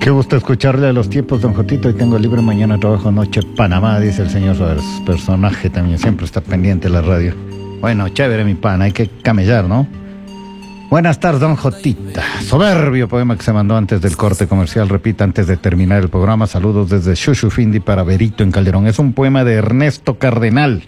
Qué gusto escucharle a los tiempos, don Jotito. Hoy tengo libre, mañana trabajo, noche Panamá, dice el señor Suárez. Personaje también, siempre está pendiente de la radio. Bueno, chévere mi pana, hay que camellar, ¿no? Buenas tardes, don Jotita. Soberbio poema que se mandó antes del corte comercial. Repita antes de terminar el programa. Saludos desde Xuxufindi para Berito en Calderón. Es un poema de Ernesto Cardenal.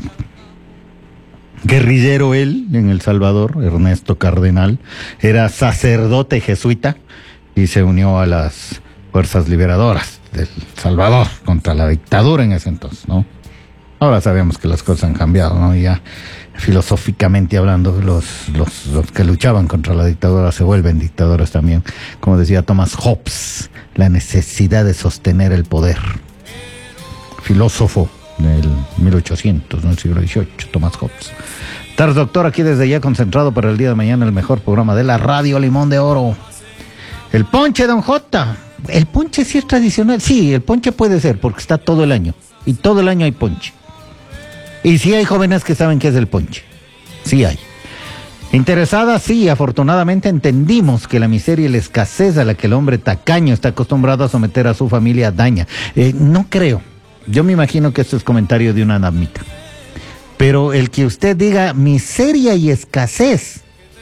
Guerrillero él, en El Salvador. Ernesto Cardenal era sacerdote jesuita y se unió a las fuerzas liberadoras del Salvador contra la dictadura en ese entonces, ¿no? Ahora sabemos que las cosas han cambiado, ¿no? Ya filosóficamente hablando, los que luchaban contra la dictadura se vuelven dictadores también. Como decía Thomas Hobbes, la necesidad de sostener el poder. Filósofo del 1800, ¿no? El siglo XVIII, Thomas Hobbes. Tardes, doctor, aquí desde ya concentrado para el día de mañana, el mejor programa de la radio, Limón de Oro. El ponche, don Jota. El ponche sí es tradicional. Sí, el ponche puede ser, porque está todo el año. Y todo el año hay ponche. Y sí hay jóvenes que saben qué es el ponche. Sí hay. Interesadas, sí, afortunadamente entendimos que la miseria y la escasez a la que el hombre tacaño está acostumbrado a someter a su familia daña. No creo. Yo me imagino que esto es comentario de una damita. Pero el que usted diga miseria y escasez,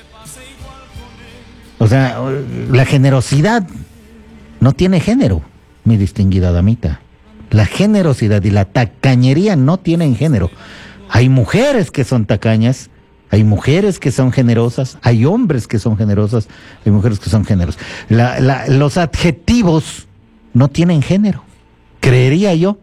o sea, la generosidad no tiene género, mi distinguida damita. La generosidad y la tacañería no tienen género. Hay mujeres que son tacañas, hay mujeres que son generosas, hay hombres que son generosas, hay mujeres que son generosas. Los adjetivos no tienen género. Creería yo.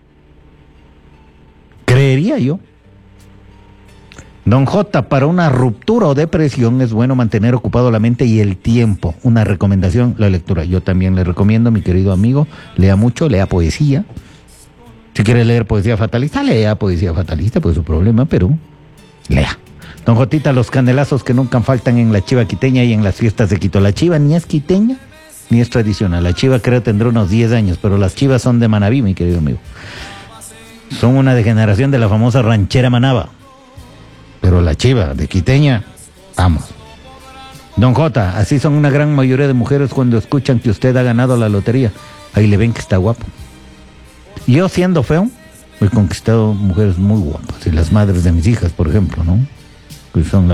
Don J, para una ruptura o depresión es bueno mantener ocupado la mente y el tiempo. Una recomendación, la lectura. Yo también le recomiendo, mi querido amigo, lea mucho, lea poesía. Si quiere leer poesía fatalista, lea poesía fatalista, pues su problema, pero lea. Don Jotita, los candelazos que nunca faltan en la chiva quiteña y en las fiestas de Quito. La chiva ni es quiteña, ni es tradicional. La chiva creo tendrá unos 10 años, pero las chivas son de Manabí, mi querido amigo. Son una degeneración de la famosa ranchera Manaba. Pero la chiva de quiteña, vamos. Don J, así son una gran mayoría de mujeres cuando escuchan que usted ha ganado la lotería. Ahí le ven que está guapo. Yo, siendo feo, he conquistado mujeres muy guapas. Y las madres de mis hijas, por ejemplo, ¿no? Que son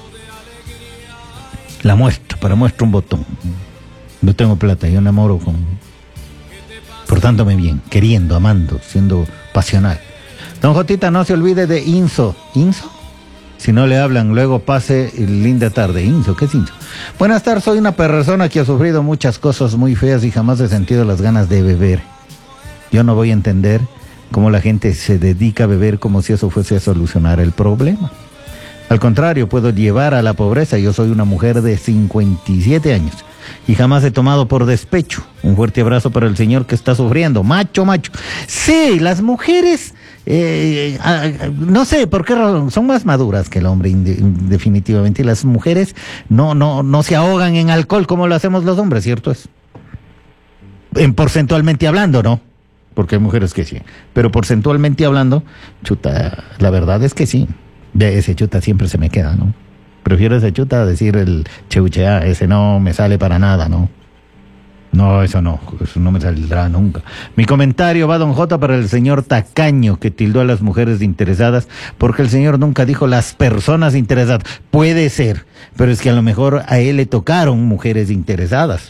la muestra, para muestra un botón. No tengo plata, yo enamoro portándome bien, queriendo, amando, siendo pasional. Don Jotita, no se olvide de Inso. ¿Inso? Si no le hablan, luego pase linda tarde. Inso, ¿qué es Inso? Buenas tardes, soy una persona que ha sufrido muchas cosas muy feas y jamás he sentido las ganas de beber. Yo no voy a entender cómo la gente se dedica a beber como si eso fuese a solucionar el problema. Al contrario, puedo llevar a la pobreza. Yo soy una mujer de 57 años y jamás he tomado por despecho. Un fuerte abrazo para el señor que está sufriendo. Macho. Sí, las mujeres, no sé por qué razón, son más maduras que el hombre, definitivamente. Y las mujeres no se ahogan en alcohol como lo hacemos los hombres, ¿cierto es? Porcentualmente hablando, ¿no? Porque hay mujeres que sí. Pero porcentualmente hablando, chuta, la verdad es que sí. De ese chuta siempre se me queda, ¿no? Prefiero ese chuta a decir el cheuchea, ese no me sale para nada, ¿no? No, eso no me saldrá nunca. Mi comentario va, don J, para el señor tacaño que tildó a las mujeres interesadas, porque el señor nunca dijo las personas interesadas. Puede ser, pero es que a lo mejor a él le tocaron mujeres interesadas.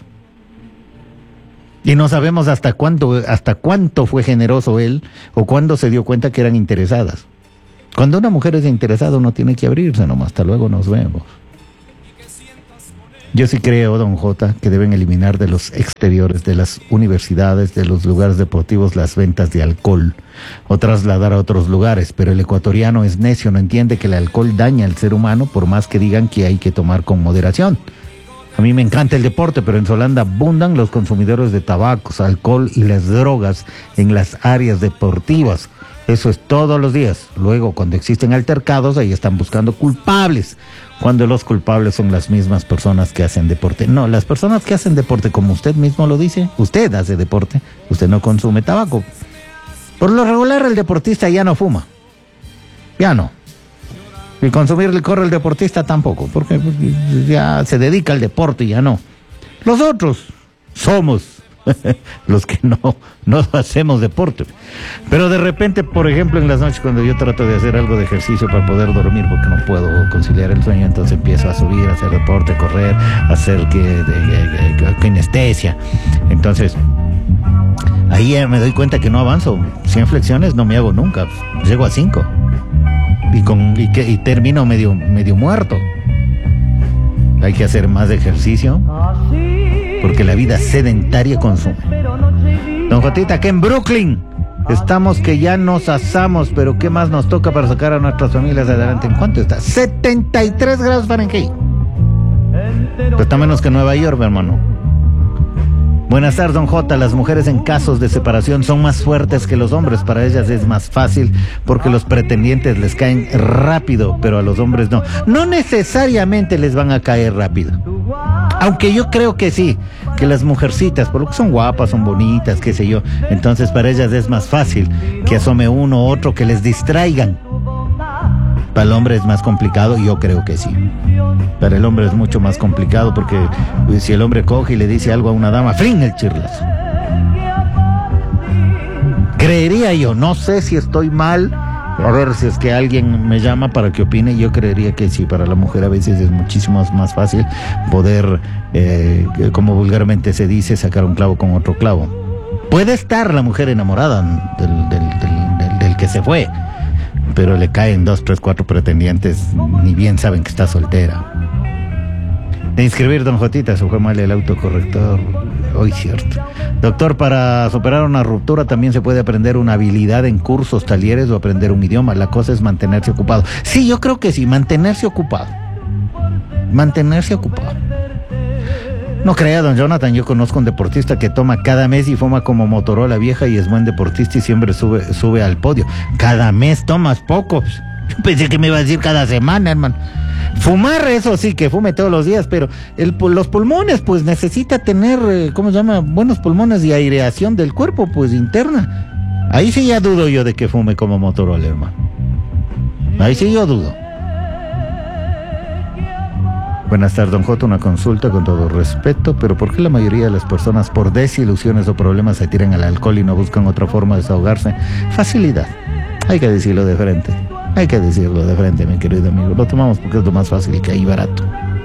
Y no sabemos hasta cuánto fue generoso él, o cuándo se dio cuenta que eran interesadas. Cuando una mujer es interesada, uno tiene que abrirse nomás. Hasta luego, nos vemos. Yo sí creo, don J, que deben eliminar de los exteriores, de las universidades, de los lugares deportivos, las ventas de alcohol, o trasladar a otros lugares. Pero el ecuatoriano es necio, no entiende que el alcohol daña al ser humano, por más que digan que hay que tomar con moderación. A mí me encanta el deporte, pero en Solanda abundan los consumidores de tabacos, alcohol y las drogas en las áreas deportivas. Eso es todos los días. Luego, cuando existen altercados, ahí están buscando culpables, cuando los culpables son las mismas personas que hacen deporte. No, las personas que hacen deporte, como usted mismo lo dice, usted hace deporte, usted no consume tabaco. Por lo regular, el deportista ya no fuma. Ya no. Y consumir licor el deportista tampoco, porque ya se dedica al deporte y ya no. Los otros somos los que no hacemos deporte. Pero de repente, por ejemplo, en las noches cuando yo trato de hacer algo de ejercicio para poder dormir, porque no puedo conciliar el sueño, entonces empiezo a subir, a hacer deporte, correr, a hacer kinestesia. Entonces, ahí me doy cuenta que no avanzo. 100 flexiones no me hago nunca, llego a 5 y termino medio muerto. Hay que hacer más ejercicio porque la vida sedentaria consume. Don Jotita, que en Brooklyn estamos que ya nos asamos, pero ¿qué más nos toca para sacar a nuestras familias adelante? ¿En cuánto está? 73 grados Fahrenheit. Pero está menos que Nueva York, hermano. Buenas tardes, don J. Las mujeres en casos de separación son más fuertes que los hombres. Para ellas es más fácil porque los pretendientes les caen rápido, pero a los hombres no. No necesariamente les van a caer rápido. Aunque yo creo que sí, que las mujercitas, por lo que son guapas, son bonitas, qué sé yo, entonces para ellas es más fácil que asome uno u otro, que les distraigan. Para el hombre es más complicado, yo creo que sí. Para el hombre es mucho más complicado porque si el hombre coge y le dice algo a una dama, ¡frin! El chirlazo. Creería yo, no sé si estoy mal, a ver si es que alguien me llama para que opine, yo creería que sí, para la mujer a veces es muchísimo más fácil poder, como vulgarmente se dice, sacar un clavo con otro clavo. Puede estar la mujer enamorada del que se fue, pero le caen 2, 3, 4 pretendientes, ni bien saben que está soltera. De inscribir, don Jotita, se fue mal el autocorrector. Hoy cierto. Doctor, para superar una ruptura también se puede aprender una habilidad en cursos, talleres o aprender un idioma. La cosa es mantenerse ocupado. Sí, yo creo que sí, mantenerse ocupado. Mantenerse ocupado. No crea, don Jonathan, yo conozco un deportista que toma cada mes y fuma como Motorola vieja y es buen deportista y siempre sube al podio. Cada mes tomas pocos. Yo pensé que me iba a decir cada semana, hermano. Fumar, eso sí, que fume todos los días, pero los pulmones, pues necesita tener, ¿cómo se llama? Buenos pulmones y aireación del cuerpo, pues interna. Ahí sí ya dudo yo de que fume como Motorola, hermano. Ahí sí yo dudo. Buenas tardes, don J. Una consulta con todo respeto, pero ¿por qué la mayoría de las personas por desilusiones o problemas se tiran al alcohol y no buscan otra forma de desahogarse? Facilidad. Hay que decirlo de frente. Hay que decirlo de frente, mi querido amigo. Lo tomamos porque es lo más fácil y que hay barato.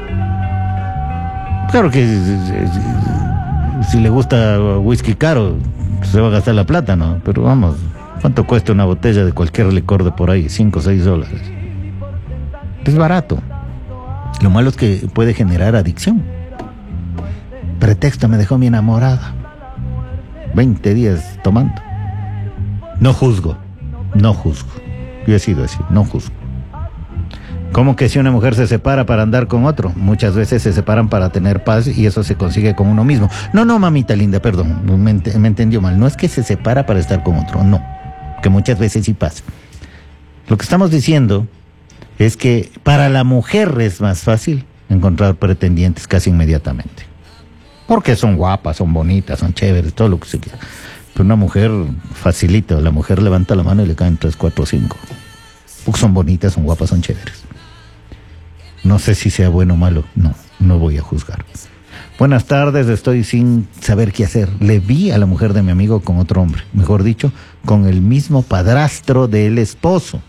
Claro que si le gusta whisky caro, se va a gastar la plata, ¿no? Pero vamos, ¿cuánto cuesta una botella de cualquier licor de por ahí? $5 o $6. Es barato. Lo malo es que puede generar adicción. Pretexto, me dejó mi enamorada. 20 días tomando. No juzgo. Yo he sido así, no juzgo. ¿Cómo que si una mujer se separa para andar con otro? Muchas veces se separan para tener paz y eso se consigue con uno mismo. No, mamita linda, perdón, me entendió mal. No es que se separa para estar con otro, no. Que muchas veces sí pasa. Lo que estamos diciendo es que para la mujer es más fácil encontrar pretendientes casi inmediatamente. Porque son guapas, son bonitas, son chéveres, todo lo que se quiera. Pero una mujer facilita, la mujer levanta la mano y le caen 3, 4, 5. Porque son bonitas, son guapas, son chéveres. No sé si sea bueno o malo, no voy a juzgar. Buenas tardes, estoy sin saber qué hacer. Le vi a la mujer de mi amigo con otro hombre, mejor dicho, con el mismo padrastro del esposo.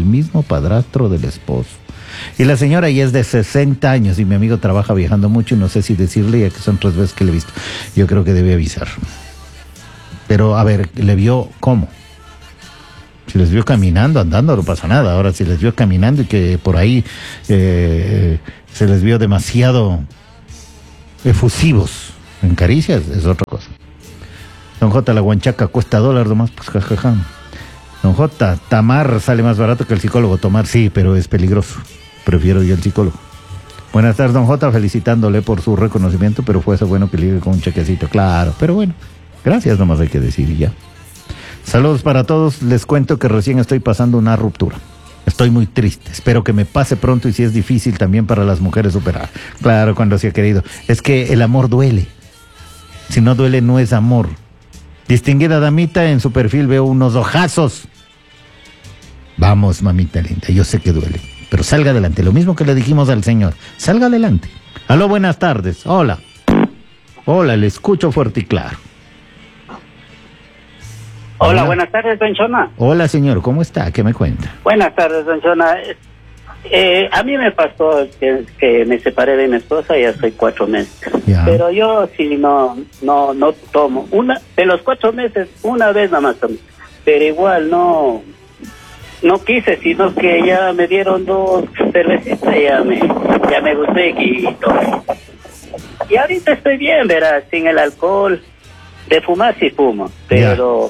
Y la señora ya es de 60 años y mi amigo trabaja viajando mucho y no sé si decirle, ya que son 3 veces que le he visto. Yo creo que debe avisar. Pero, a ver, ¿le vio cómo? Si les vio caminando, andando, no pasa nada. Ahora, si les vio caminando y que por ahí se les vio demasiado efusivos en caricias, es otra cosa. Don J, la guanchaca cuesta $1 nomás, pues jajaja. Don J, Tamar sale más barato que el psicólogo. Tomar sí, pero es peligroso. Prefiero yo el psicólogo. Buenas tardes, don J, felicitándole por su reconocimiento, pero fue eso bueno que ligue con un chequecito. Claro, pero bueno. Gracias, nomás hay que decir y ya. Saludos para todos. Les cuento que recién estoy pasando una ruptura. Estoy muy triste. Espero que me pase pronto y si es difícil también para las mujeres superar. Claro, cuando se ha querido. Es que el amor duele. Si no duele, no es amor. Distinguida damita, en su perfil veo unos ojazos. Vamos, mamita linda, yo sé que duele. Pero salga adelante. Lo mismo que le dijimos al señor. Salga adelante. Aló, buenas tardes. Hola. Hola, le escucho fuerte y claro. Hola, buenas tardes, don Chona. Hola, señor, ¿cómo está? ¿Qué me cuenta? Buenas tardes, don Chona. A mí me pasó que me separé de mi esposa y hace 4 meses. Ya. Pero yo sí no tomo. De los 4 meses, una vez nada más tomé. Pero igual no quise, sino que ya me dieron 2 cervecitas y ya me gusté y tomé. Y ahorita estoy bien, verás, sin el alcohol. De fumar sí fumo, pero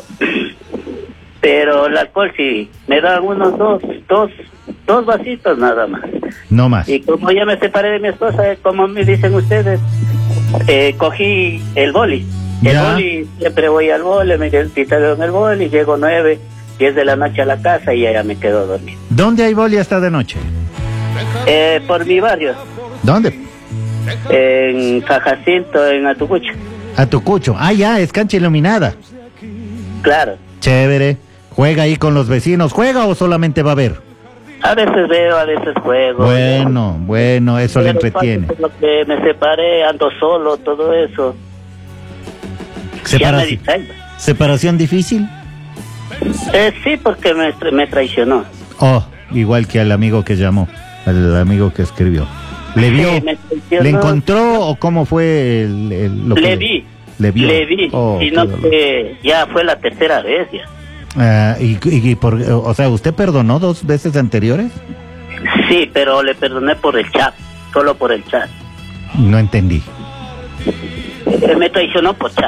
el alcohol sí, me dan unos dos vasitos nada más. No más. Y como ya me separé de mi esposa, como me dicen ustedes, cogí el boli. El boli, siempre voy al boli, me quitaron el boli, llego 9, 10 de la noche a la casa y ya me quedo dormido. ¿Dónde hay boli hasta de noche? Por mi barrio. ¿Dónde? En Jacinto, en Atucucho. Atucucho. Ah, ya, es cancha iluminada. Claro. Chévere. ¿Juega ahí con los vecinos? ¿Juega o solamente va a ver? A veces veo, a veces juego. Bueno, eso le entretiene. Que me separé, ando solo, todo eso. ¿Separación difícil? Sí, porque me traicionó. Oh, igual que al amigo que llamó, al amigo que escribió. ¿Le vio? ¿Le encontró o cómo fue lo que le vi? Le vi. Oh, sino que ya fue la tercera vez ya. O sea, ¿usted perdonó 2 veces anteriores? Sí, pero le perdoné por el chat, solo por el chat. No entendí. Me traicionó por chat.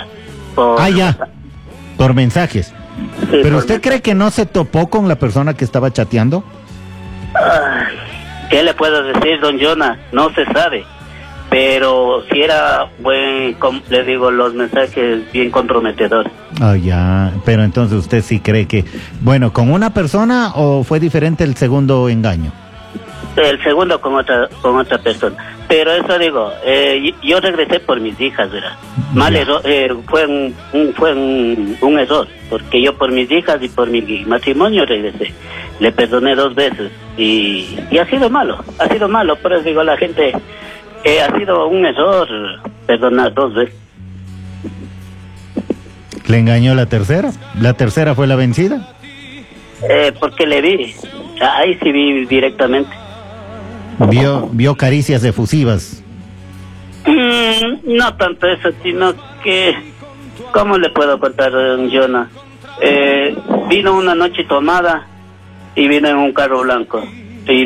Por mensajes. Sí, ¿Pero usted cree que no se topó con la persona que estaba chateando? ¿Qué le puedo decir, don Jonah? No se sabe. Pero si era le digo, los mensajes bien comprometedores. Pero entonces usted sí cree que, bueno, ¿con una persona o fue diferente el segundo engaño? El segundo con otra persona. Pero eso digo, yo regresé por mis hijas, ¿verdad? Fue un error, porque yo por mis hijas y por mi matrimonio regresé. Le perdoné 2 veces y ha sido malo, por eso digo a la gente, ha sido un error perdonar 2 veces. ¿Le engañó la tercera? ¿La tercera fue la vencida? Porque le vi, ahí sí vi directamente. Vio caricias efusivas. No tanto eso, sino que, ¿cómo le puedo contar, Jonah? Vino una noche tomada y vino en un carro blanco y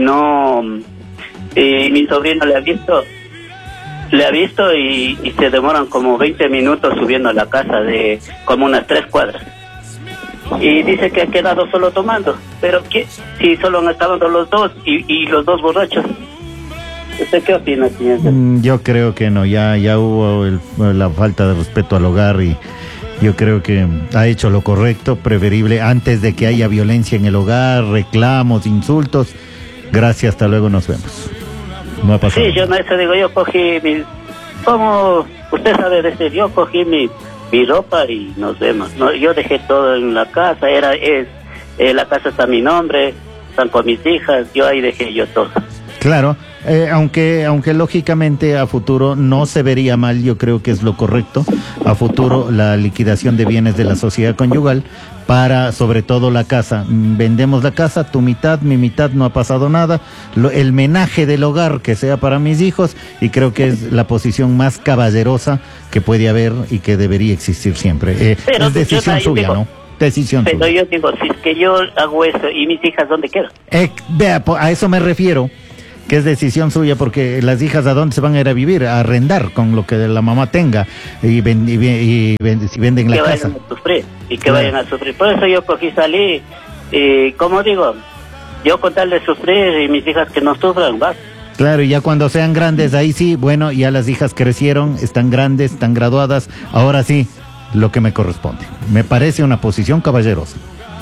mi sobrino le ha visto y se demoran como 20 minutos subiendo a la casa de como unas 3 cuadras. Y dice que ha quedado solo tomando, pero si solo han estado los dos y los 2 borrachos. ¿Usted qué opina, señor? Yo creo que no, ya hubo la falta de respeto al hogar y yo creo que ha hecho lo correcto, preferible antes de que haya violencia en el hogar, reclamos, insultos. Gracias, hasta luego, nos vemos. No ha pasado. Sí, yo no eso digo, yo cogí como usted sabe decir, yo cogí mi ropa y nos vemos. No, yo dejé todo en la casa, la casa está a mi nombre, están con mis hijas, yo ahí dejé yo todo. Claro, aunque lógicamente a futuro no se vería mal, yo creo que es lo correcto, a futuro la liquidación de bienes de la sociedad conyugal para sobre todo la casa. Vendemos la casa, tu mitad, mi mitad, no ha pasado nada, el menaje del hogar que sea para mis hijos, y creo que es la posición más caballerosa que puede haber y que debería existir siempre. Es decisión suya, ¿no? Decisión suya. Pero yo digo, si es que yo hago eso y mis hijas, ¿dónde quedan? Vea, a eso me refiero, que es decisión suya, porque las hijas ¿a dónde se van a ir a vivir? A arrendar con lo que la mamá tenga si venden la casa. Que vayan a sufrir y que vayan a sufrir. Por eso yo cogí, salí y como digo, yo con tal de sufrir y mis hijas que no sufran, va. Claro, y ya cuando sean grandes, ahí sí, bueno, ya las hijas crecieron, están grandes, están graduadas, ahora sí, lo que me corresponde. Me parece una posición caballerosa.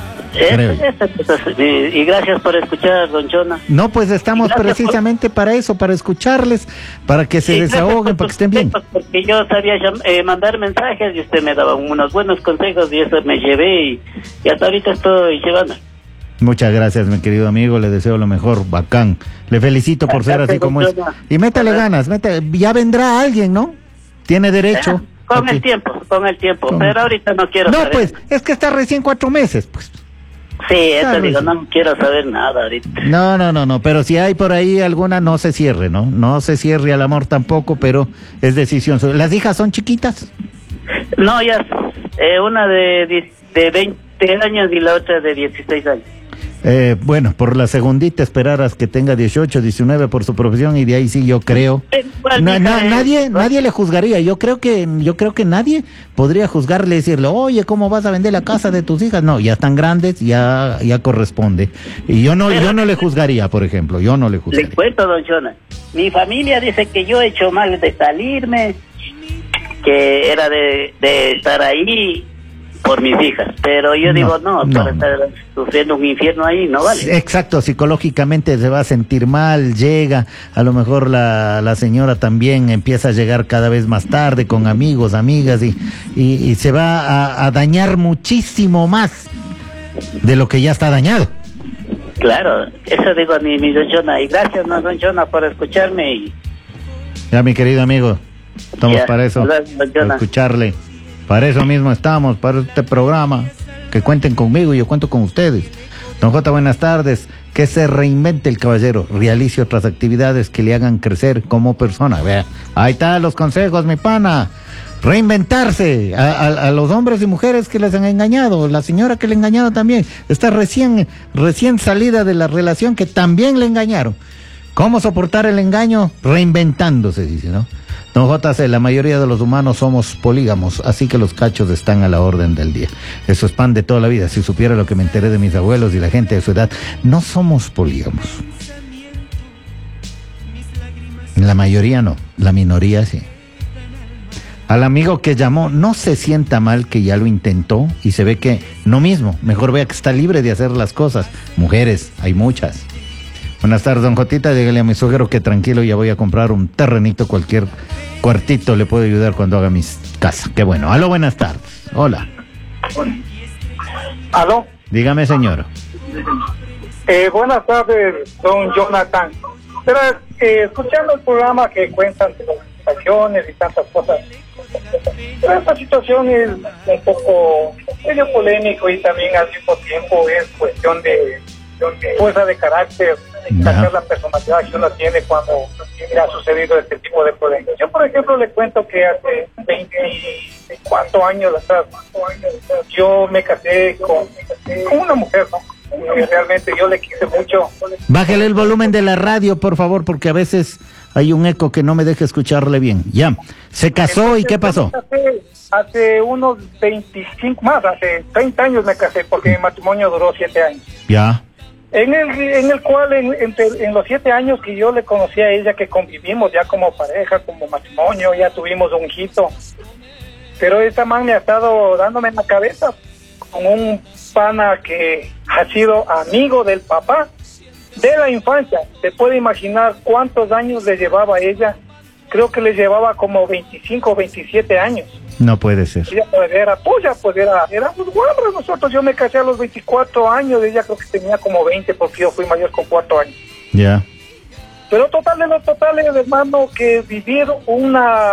Y gracias por escuchar, don Chona. No, pues estamos precisamente para eso, para escucharles, para que se desahoguen, para que estén bien. Porque yo sabía mandar mensajes y usted me daba unos buenos consejos y eso me llevé y hasta ahorita estoy llevando. Muchas gracias, mi querido amigo, le deseo lo mejor, bacán. Le felicito por ser así como es. Y métale ganas, ya vendrá alguien, ¿no? Tiene derecho. Con el tiempo, pero ahorita no quiero saber. No, pues, es que está recién 4 meses, pues. Sí, eso Claro, digo, sí. no quiero saber nada ahorita. No, pero si hay por ahí alguna, no se cierre, ¿no? No se cierre al amor tampoco, pero es decisión suya. ¿Las hijas son chiquitas? No, ya, una de 20 años y la otra de 16 años. Bueno, por la segundita esperarás que tenga 18, 19 por su profesión y de ahí sí yo creo. Igual, mija, Nadie le juzgaría. Yo creo que nadie podría juzgarle y decirle, oye, ¿cómo vas a vender la casa de tus hijas? No, ya están grandes, ya corresponde. Y yo no le juzgaría, por ejemplo, yo no le juzgaría. Le cuento, don Jonas. Mi familia dice que yo he hecho mal de salirme, que era de estar ahí por mis hijas, pero yo digo no, para estar sufriendo un infierno ahí no vale. Exacto, psicológicamente se va a sentir mal, llega, a lo mejor la señora también empieza a llegar cada vez más tarde con amigos, amigas y se va a dañar muchísimo más de lo que ya está dañado. Claro, eso digo a mi don Jonah, y gracias don Jonah por escucharme y... Ya, mi querido amigo, estamos Ya, para eso, gracias, don para Jonah. escucharle. Para eso mismo estamos, para este programa. Que cuenten conmigo y yo cuento con ustedes. Don J, buenas tardes. Que se reinvente el caballero, realice otras actividades que le hagan crecer como persona. Vea, ahí están los consejos, mi pana. Reinventarse a los hombres y mujeres que les han engañado, la señora que le ha engañado también. Está recién salida de la relación que también le engañaron. ¿Cómo soportar el engaño? Reinventándose, dice, ¿no? Don JC, la mayoría de los humanos somos polígamos, así que los cachos están a la orden del día. Eso es pan de toda la vida. Si supiera lo que me enteré de mis abuelos y la gente de su edad, no somos polígamos. La mayoría no, la minoría sí. Al amigo que llamó, no se sienta mal que ya lo intentó y se ve que no mismo. Mejor vea que está libre de hacer las cosas. Mujeres, hay muchas. Buenas tardes, don Jotita. Dígale a mi suegro que tranquilo, ya voy a comprar un terrenito, cualquier cuartito le puedo ayudar cuando haga mis casas. Qué bueno. Aló, buenas tardes. Hola. Aló. Dígame, señor. Buenas tardes, don Jonathan. Pero escuchando el programa que cuentan de las situaciones y tantas cosas, pero esta situación es un poco medio polémico y también al mismo tiempo es cuestión de fuerza de carácter, sacar la personalidad que uno tiene cuando le ha sucedido este tipo de problemas. Yo, por ejemplo, le cuento que hace 24 años atrás, yo me casé con una mujer, ¿no? Realmente yo le quise mucho. Bájale el volumen de la radio, por favor, porque a veces hay un eco que no me deja escucharle bien. Ya, se casó. Entonces, ¿y qué pasó? Hace unos 25, más, hace 30 años me casé, porque mi matrimonio duró 7 años. Ya. En el cual, en los 7 años que yo le conocí a ella, que convivimos ya como pareja, como matrimonio, ya tuvimos un hijito. Pero esta man me ha estado dándome en la cabeza con un pana que ha sido amigo del papá de la infancia. Se puede imaginar cuántos años le llevaba a ella. Creo que le llevaba como 25 o 27 años. No puede ser. Ella pues era puya, pues éramos guambras nosotros. Yo me casé a los 24 años, ella creo que tenía como 20 porque yo fui mayor con 4 años. Ya. Pero total de los totales, hermano, que vivir un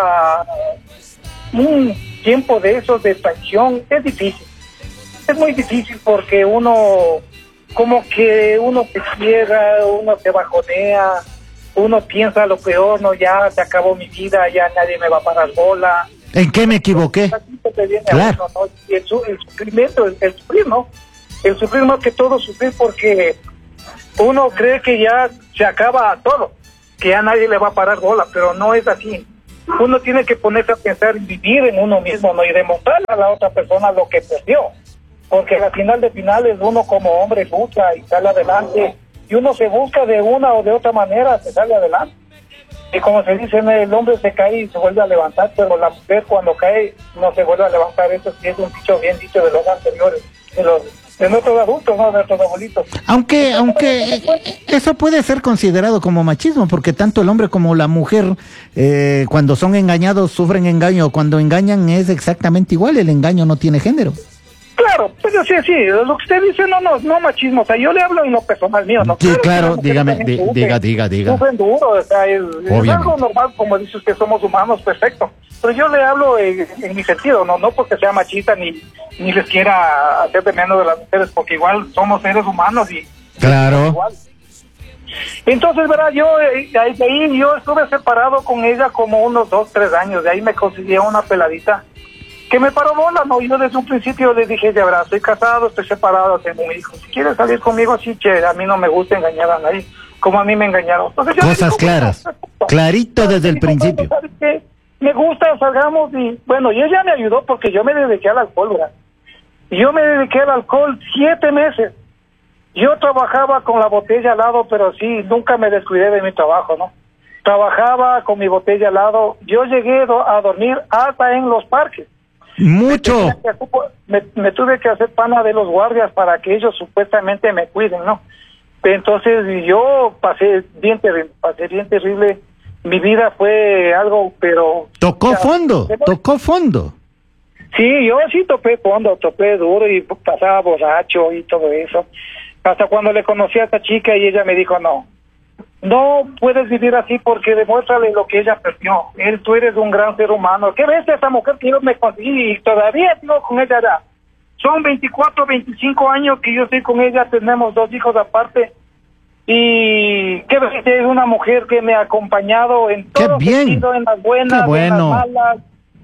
tiempo de esos de traición es difícil. Es muy difícil porque uno como que uno se cierra, uno se bajonea, uno piensa lo peor, no, ya se acabó mi vida, ya nadie me va a parar bola. ¿En qué me equivoqué? Claro. Uno, ¿no? Y el sufrimiento, el sufrir, ¿no? El sufrir más que todo, sufrir porque uno cree que ya se acaba todo, que ya nadie le va a parar bola, pero no es así. Uno tiene que ponerse a pensar y vivir en uno mismo, ¿no? Y demostrarle a la otra persona lo que perdió. Porque al final de finales uno como hombre lucha y sale adelante, y uno se busca de una o de otra manera, se sale adelante. Y como se dice, el hombre se cae y se vuelve a levantar, pero la mujer cuando cae no se vuelve a levantar. Eso sí es un dicho bien dicho de los anteriores, de nuestros adultos, ¿no? De nuestros abuelitos. Aunque eso puede ser considerado como machismo, porque tanto el hombre como la mujer, cuando son engañados, sufren engaño. Cuando engañan es exactamente igual, el engaño no tiene género. Claro, pues sí, lo que usted dice no machismo, o sea, yo le hablo en lo personal mío, ¿no? Sí, claro, dígame, diga. Sufren duro, o sea, es algo normal, como dice usted, somos humanos, perfecto. Pero yo le hablo en mi sentido, no porque sea machista ni les quiera hacer de menos de las mujeres, porque igual somos seres humanos y... Claro. Igual. Entonces, verá, yo de ahí yo estuve separado con ella como unos 2-3 años, de ahí me conseguí una peladita que me paró bola, ¿no? Yo desde un principio le dije, ya verás, estoy casado, estoy separado, tengo un hijo. Si quieres salir conmigo, sí, che, a mí no me gusta engañar a nadie, como a mí me engañaron. Entonces, cosas claras, clarito desde el principio. ¿Sabes qué? Me gusta, salgamos y, bueno, y ella me ayudó porque yo me dediqué al alcohol, ¿verdad? Yo me dediqué al alcohol 7 meses. Yo trabajaba con la botella al lado, pero sí, nunca me descuidé de mi trabajo, ¿no? Trabajaba con mi botella al lado. Yo llegué a dormir hasta en los parques. Mucho. Me tuve que hacer pana de los guardias para que ellos supuestamente me cuiden, ¿no? Entonces yo pasé bien terrible. Mi vida fue algo, pero... Tocó fondo. Sí, yo sí topé duro y pasaba borracho y todo eso. Hasta cuando le conocí a esta chica y ella me dijo, no puedes vivir así porque demuéstrale lo que ella perdió. Tú eres un gran ser humano. ¿Qué ves esa mujer que yo me conseguí y todavía sigo con ella ya? Son 24, 25 años que yo estoy con ella, tenemos 2 hijos aparte. Y qué ves, es una mujer que me ha acompañado en todo sentido, en las buenas, en las malas.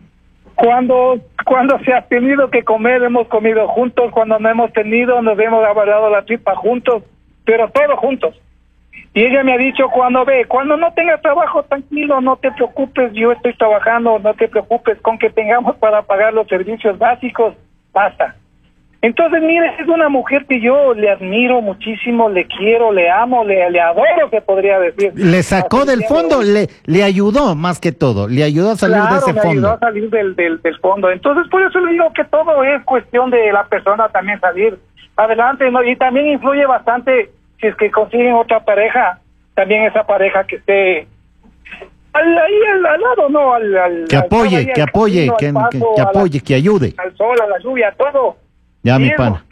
Cuando se ha tenido que comer, hemos comido juntos. Cuando no hemos tenido, nos hemos avalado la tripa juntos, pero todos juntos. Y ella me ha dicho, cuando no tengas trabajo, tranquilo, no te preocupes, yo estoy trabajando, no te preocupes, con que tengamos para pagar los servicios básicos, basta. Entonces, mire, es una mujer que yo le admiro muchísimo, le quiero, le amo, le adoro, se podría decir. Le sacó del fondo, le ayudó más que todo, le ayudó a salir de ese fondo. Claro, me ayudó a salir del fondo. Entonces, por eso le digo que todo es cuestión de la persona también salir adelante, ¿no? Y también influye bastante si es que consiguen otra pareja, también esa pareja que esté al lado, ¿no? Que apoye, que ayude. Al sol, a la lluvia, todo. Ya, mi pana.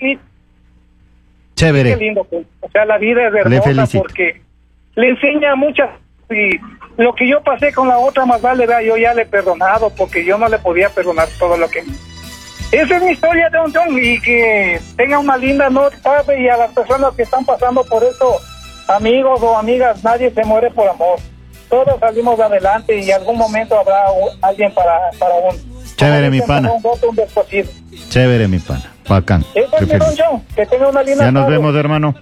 Chévere. Qué lindo, pues. O sea, la vida es hermosa porque le enseña muchas. Y lo que yo pasé con la otra, más vale, yo ya le he perdonado porque yo no le podía perdonar todo lo que... Esa es mi historia, Don John, y que tenga una linda noche, y a las personas que están pasando por esto, amigos o amigas, nadie se muere por amor. Todos salimos adelante y en algún momento habrá alguien para uno. Chévere, mi pana. Chévere, mi pana. Bacán. Que tenga una linda ya nos vemos, hermano.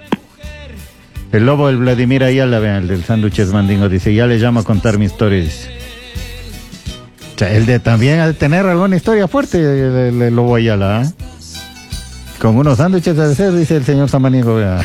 El lobo del Vladimir Ayala, vean, el del sándwiches Mandingo, dice, ya le llamo a contar mi historia, dice. O sea, el de también ha de tener alguna historia fuerte, el lobo Ayala, ¿eh? Con unos sándwiches de ser, dice el señor Samaniego, vea.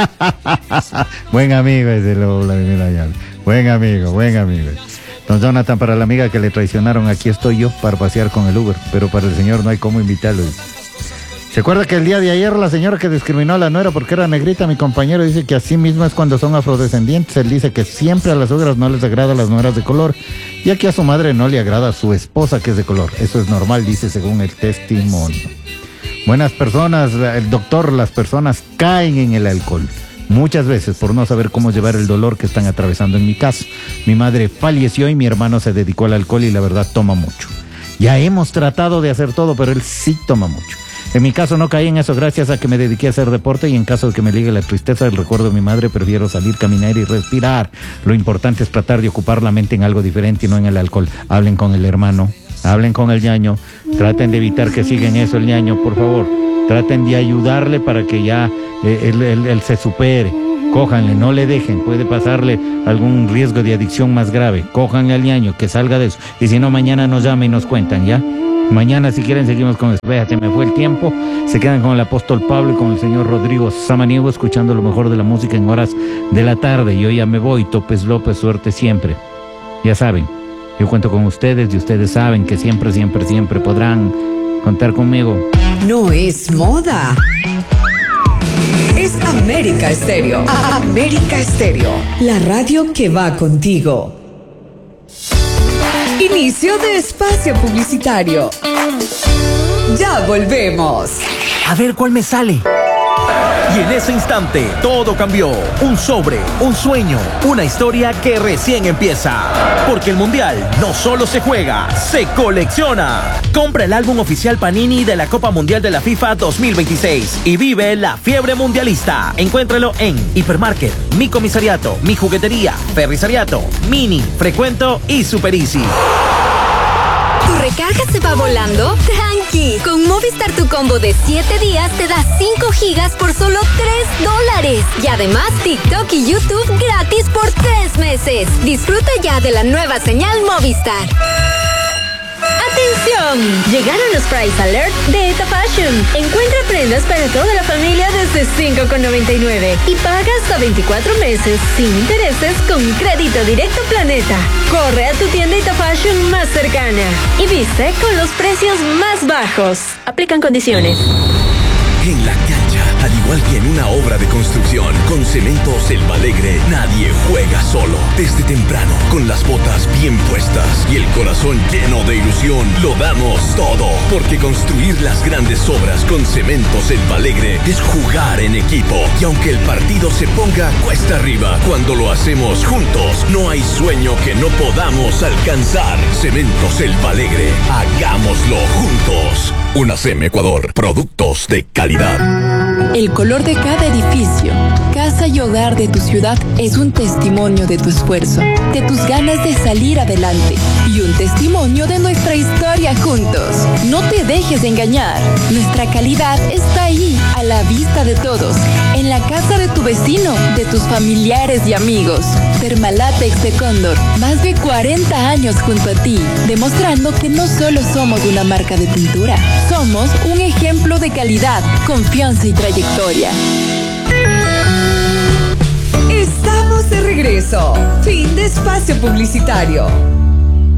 Buen amigo ese el lobo Vladimir Ayala. Buen amigo. Don Jonathan, para la amiga que le traicionaron, aquí estoy yo para pasear con el Uber, pero para el señor no hay cómo invitarlo. ¿Se acuerda que el día de ayer la señora que discriminó a la nuera porque era negrita, mi compañero dice que así mismo es cuando son afrodescendientes? Él dice que siempre a las suegras no les agrada las nueras de color, ya que a su madre no le agrada a su esposa que es de color. Eso es normal, dice, según el testimonio. Buenas personas, el doctor, las personas caen en el alcohol. Muchas veces por no saber cómo llevar el dolor que están atravesando. En mi caso, mi madre falleció y mi hermano se dedicó al alcohol y la verdad toma mucho. Ya hemos tratado de hacer todo, pero él sí toma mucho. En mi caso no caí en eso gracias a que me dediqué a hacer deporte y en caso de que me ligue la tristeza del recuerdo de mi madre, prefiero salir, caminar y respirar. Lo importante es tratar de ocupar la mente en algo diferente y no en el alcohol. Hablen con el hermano, hablen con el ñaño, traten de evitar que siga en eso el ñaño, por favor. Traten de ayudarle para que ya él se supere. Cójanle, no le dejen, puede pasarle algún riesgo de adicción más grave. Cójanle al ñaño, que salga de eso. Y si no, mañana nos llama y nos cuentan, ¿ya? Mañana, si quieren, seguimos con esto. Vea, se me fue el tiempo. Se quedan con el apóstol Pablo y con el señor Rodrigo Samaniego, escuchando lo mejor de la música en horas de la tarde. Yo ya me voy. Topes López, suerte siempre. Ya saben, yo cuento con ustedes y ustedes saben que siempre, siempre, siempre podrán contar conmigo. No es moda. Es América Estéreo. América Estéreo. La radio que va contigo. Inicio de espacio publicitario. Ya volvemos. A ver cuál me sale. Y en ese instante, todo cambió. Un sobre, un sueño, una historia que recién empieza. Porque el Mundial no solo se juega, se colecciona. Compra el álbum oficial Panini de la Copa Mundial de la FIFA 2026 y vive la fiebre mundialista. Encuéntralo en Hipermarket, Mi Comisariato, Mi Juguetería, Ferrisariato, Mini, Frecuento y Super Easy. ¿Tu recarga se va volando? ¡Tranqui! Con Movistar tu combo de 7 días te da 5 gigas por solo $3. Y además TikTok y YouTube gratis por 3 meses. Disfruta ya de la nueva señal Movistar. ¡Atención! Llegaron los Price Alert de Eta Fashion. Encuentra prendas para toda la familia desde $5,99 y paga hasta 24 meses sin intereses con Crédito Directo Planeta. Corre a tu tienda Eta Fashion más cercana y viste con los precios más bajos. Aplican condiciones. En la cancha, al igual que en una obra de construcción, con Cementos El Alegre, nadie juega solo. Desde temprano, con las botas bien puestas y el corazón lleno de ilusión, lo damos todo. Porque construir las grandes obras con Cementos El Alegre es jugar en equipo. Y aunque el partido se ponga cuesta arriba, cuando lo hacemos juntos, no hay sueño que no podamos alcanzar. Cementos El Alegre, hagámoslo juntos. UNACEM Ecuador, productos de calidad. El color de cada edificio, casa y hogar de tu ciudad es un testimonio de tu esfuerzo, de tus ganas de salir adelante y un testimonio de nuestra historia juntos. No te dejes engañar, nuestra calidad está ahí, a la vista de todos, en la casa de tu vecino, de tus familiares y amigos. Termalátex de Cóndor, más de 40 años junto a ti, demostrando que no solo somos una marca de pintura, somos un ejemplo de calidad, confianza y trayectoria. Estamos de regreso. Fin de espacio publicitario.